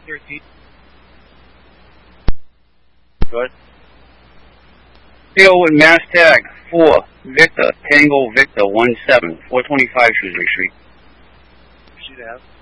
13. Good. CO with mass tag 4 Victor Tango Victor 17 425 Shrewsbury Street. Should have.